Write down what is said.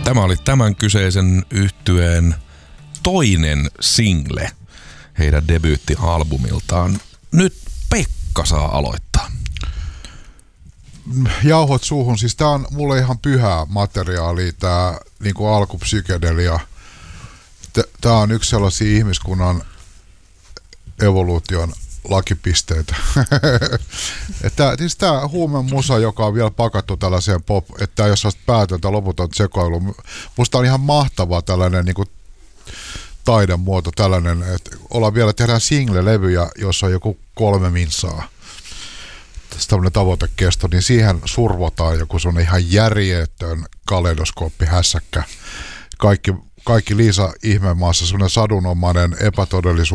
Tämä oli tämän kyseisen yhtyeen toinen single heidän debyyttialbumiltaan. Nyt Pekka saa aloittaa. Jauhot suuhun, siis tää on mulle ihan pyhää materiaalia, tää niinku alkupsykedelia. Tää on yksi sellaisia ihmiskunnan evoluution lakipisteitä. Siis tää huumemusa, joka on vielä pakattu tällaiseen pop, että tää ei ole sellaista päätöntä loputon sekoilu. Musta on ihan mahtavaa tällainen niinku taidemuoto, tällainen, että tehdään single-levyjä, jossa on joku 3 minsaa. Tällainen tavoitekesto, niin siihen survotaan joku sellainen ihan järjetön kaleidoskooppihässäkkä. Kaikki Liisa Ihmemaassa, sellainen sadunomainen epätodellisuus.